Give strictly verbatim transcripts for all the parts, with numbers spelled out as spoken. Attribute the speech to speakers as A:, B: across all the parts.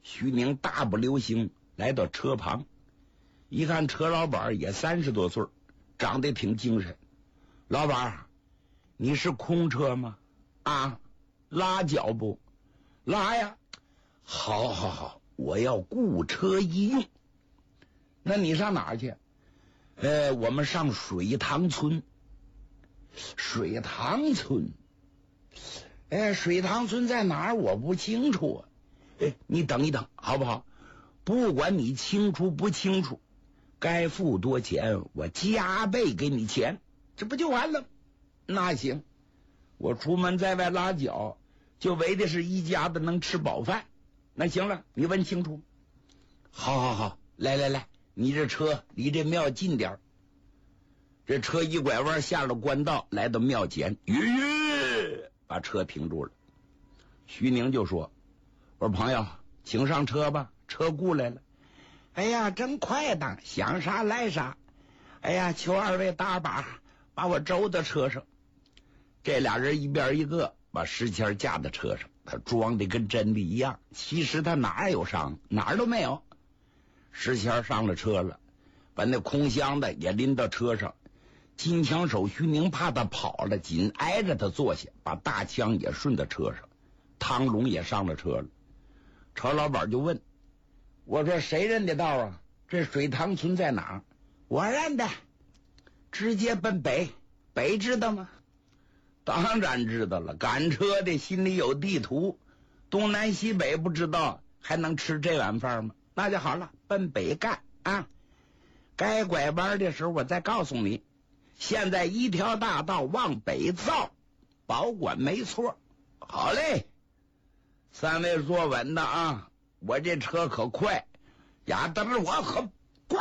A: 徐宁大步流星来到车旁，一看车老板也三十多岁，长得挺精神。老板，你是空车吗？啊，拉脚不？拉呀。好好好，我要雇车一用。那你上哪儿去？呃，我们上水塘村。水塘村？哎，水塘村在哪儿？我不清楚啊。哎，你等一等，好不好？不管你清楚不清楚，该付多钱，我加倍给你钱，这不就完了？那行，我出门在外拉脚，就为的是一家子能吃饱饭。那行了，你问清楚。好好好，来来来，你这车离这庙近点。这车一拐弯下了官道，来到庙前，吁，把车停住了。徐宁就说：“我说朋友，请上车吧，车雇来了。”哎呀，真快当，想啥来啥。哎呀，求二位大把把我周到车上。这俩人一边一个把石谦架在车上，他装的跟真的一样，其实他哪有伤，哪儿都没有。石谦上了车了，把那空箱子也拎到车上。金枪手徐宁怕他跑了，紧挨着他坐下，把大枪也顺到车上。汤龙也上了车了。车老板就问：“我说谁认的道啊？这水塘村在哪儿？”“我认的，直接奔北。北知道吗？”“当然知道了，赶车的心里有地图，东南西北不知道，还能吃这碗饭吗？那就好了，奔北干啊！该拐弯的时候我再告诉你。现在一条大道往北造，保管没错。好嘞，三位坐稳的啊，我这车可快，呀，等着我和呱，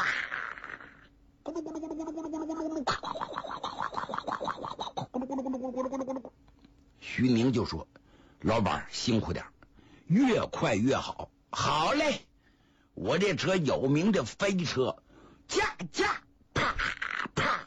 A: 徐宁就说：“老板辛苦点，越快越好。”“好嘞，我这车有名的飞车，驾驾啪啪。”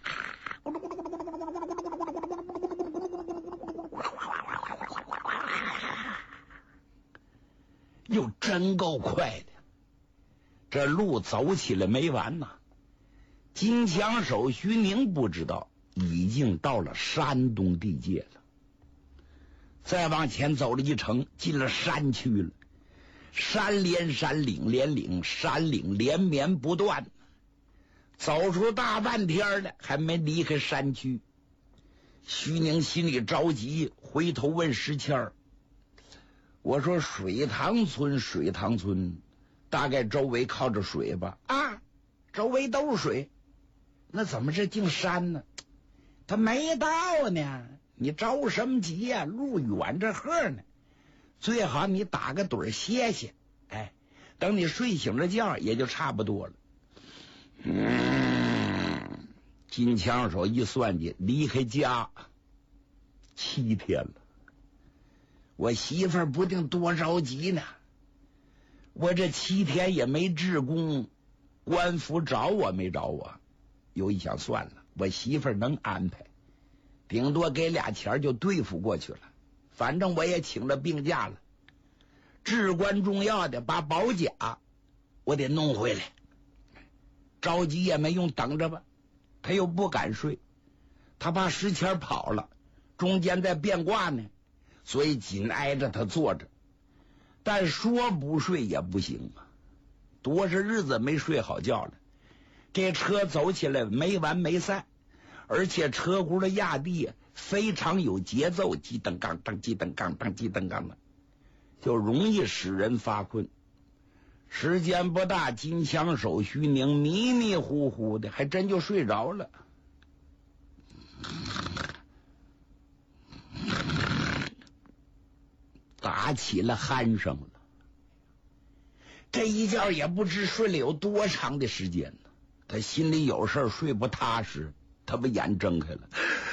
A: 又真够快的，这路走起来没完呐。金枪手徐宁不知道已经到了山东地界了，再往前走了一程，进了山区了。山连山，岭连岭，山岭连绵不断，走出大半天了，还没离开山区。徐宁心里着急，回头问石谦儿：“我说水塘村，水塘村大概周围靠着水吧？”“啊，周围都是水。”“那怎么这进山呢？”“他没到呢，你着什么急呀？路远着呵呢，最好你打个盹歇歇，哎，等你睡醒了觉也就差不多了。”嗯，金枪手一算计，离开家七天了。我媳妇儿不定多着急呢，我这七天也没治功，官府找我没找我。有一想，算了，我媳妇儿能安排，顶多给俩钱就对付过去了，反正我也请了病假了。至关重要的，把保甲我得弄回来。着急也没用，等着吧。他又不敢睡，他怕石谦跑了，中间在变卦呢，所以紧挨着他坐着。但说不睡也不行啊，多少日子没睡好觉了。这车走起来没完没散，而且车轱辘压地非常有节奏，叽噔当当叽噔当当叽噔当的，就容易使人发困。时间不大，金枪手徐宁迷迷糊糊的，还真就睡着了。打起了鼾声了。这一觉也不知睡了有多长的时间呢，他心里有事睡不踏实，他把眼睁开了，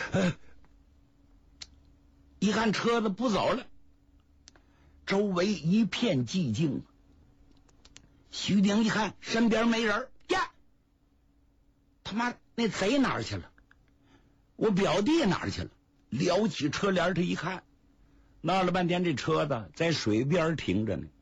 A: 一看车子不走了，周围一片寂静。徐宁一看身边没人呀，他妈那贼哪儿去了？我表弟哪儿去了？撩起车帘他一看，闹了半天这车子在水边停着呢。